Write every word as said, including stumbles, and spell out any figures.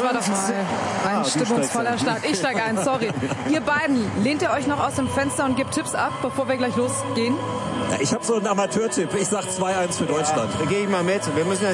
war doch mal ein Ah, du stimmungsvoller steigst ein. Start. Ich steige ein, sorry. Ihr beiden, lehnt ihr euch noch aus dem Fenster und gebt Tipps ab, bevor wir gleich losgehen? Ja, ich habe so einen Amateurtipp. Ich sag zwei eins für Deutschland. Da gehe ich mal mit. Wir müssen das